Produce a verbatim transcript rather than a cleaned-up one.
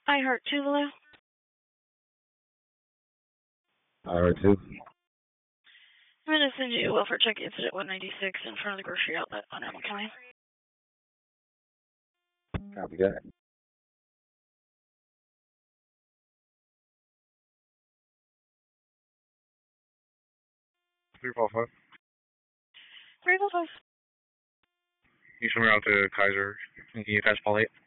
I heart Tuvalu. I heard too. I'm going to send you a welfare check incident one ninety-six in front of the grocery outlet on Elm County. Copy that. three four five. three four five. You should around to Kaiser. Can you catch Paul eight?